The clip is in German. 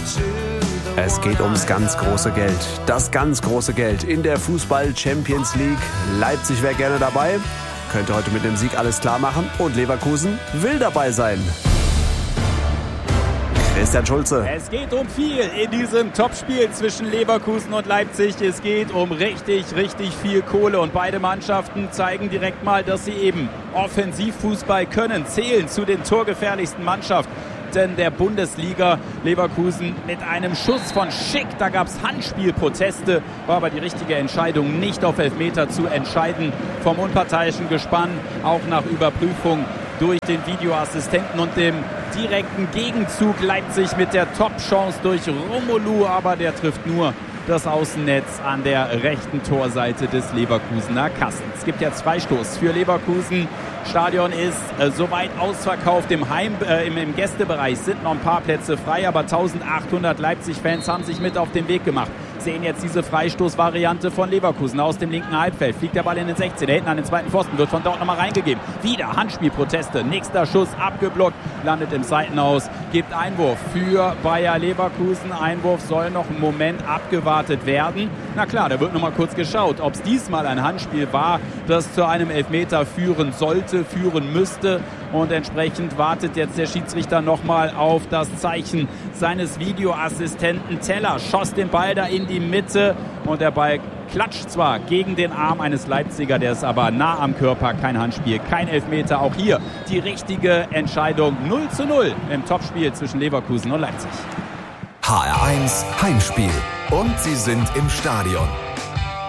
Es geht ums ganz große Geld. Das ganz große Geld in der Fußball-Champions League. Leipzig wäre gerne dabei, könnte heute mit dem Sieg alles klar machen und Leverkusen will dabei sein. Christian Schulze. Es geht um viel in diesem Topspiel zwischen Leverkusen und Leipzig. Es geht um richtig viel Kohle und beide Mannschaften zeigen direkt mal, dass sie eben Offensivfußball können, zählen zu den torgefährlichsten Mannschaften der Bundesliga. Leverkusen mit einem Schuss von Schick, da gab es Handspielproteste, war aber die richtige Entscheidung, nicht auf Elfmeter zu entscheiden vom unparteiischen Gespann, auch nach Überprüfung durch den Videoassistenten und dem direkten Gegenzug. Leipzig mit der Top-Chance durch Romelu, aber der trifft nur das Außennetz an der rechten Torseite des Leverkusener Kasten. Es gibt jetzt Freistoß für Leverkusen. Stadion ist soweit ausverkauft. Im Gästebereich sind noch ein paar Plätze frei, aber 1800 Leipzig-Fans haben sich mit auf den Weg gemacht. Sehen jetzt diese Freistoßvariante von Leverkusen aus dem linken Halbfeld. Fliegt der Ball in den 16er, hinten an den zweiten Pfosten, wird von dort nochmal reingegeben. Wieder Handspielproteste, nächster Schuss abgeblockt, landet im Seitenaus, gibt Einwurf für Bayer Leverkusen. Einwurf soll noch einen Moment abgewartet werden. Na klar, da wird nochmal kurz geschaut, ob es diesmal ein Handspiel war, das zu einem Elfmeter führen sollte, führen müsste. Und entsprechend wartet jetzt der Schiedsrichter nochmal auf das Zeichen seines Videoassistenten. Teller schoss den Ball da in die Mitte und der Ball klatscht zwar gegen den Arm eines Leipziger, der ist aber nah am Körper, kein Handspiel, kein Elfmeter. Auch hier die richtige Entscheidung. 0:0 im Topspiel zwischen Leverkusen und Leipzig. HR1 Heimspiel und sie sind im Stadion.